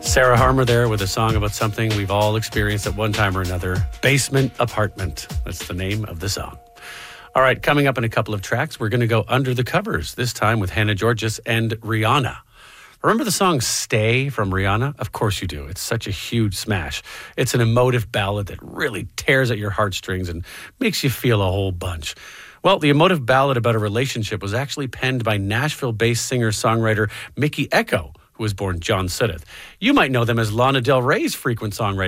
Sarah Harmer there with a song about something we've all experienced at one time or another. Basement Apartment. That's the name of the song. All right, coming up in a couple of tracks, we're going to go under the covers, this time with Hannah Georgas and Rihanna. Remember the song Stay from Rihanna? Of course you do. It's such a huge smash. It's an emotive ballad that really tears at your heartstrings and makes you feel a whole bunch. Well, the emotive ballad about a relationship was actually penned by Nashville-based singer-songwriter Mickey Echo, who was born John Sideth. You might know them as Lana Del Rey's frequent songwriting